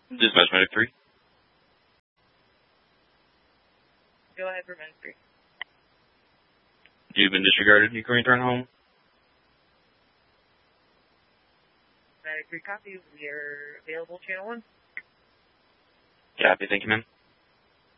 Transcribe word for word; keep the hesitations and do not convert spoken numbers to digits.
Dispatch Medic three. Go ahead for Medic three. You've been disregarded. You can return home. Medic three copy. We are available channel one. Copy. Thank you, ma'am.